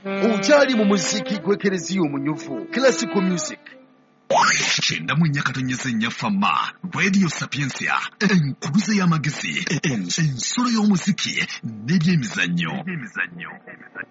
Okyali mu muziki gw'ekereziya omunyuvu, classical music. Kyenda mu nnyaka tonnyeza ennyafama Radio Sapiensia, enkuluze y'amagezi, ensolo y'omuziki n'ebyemizannyo.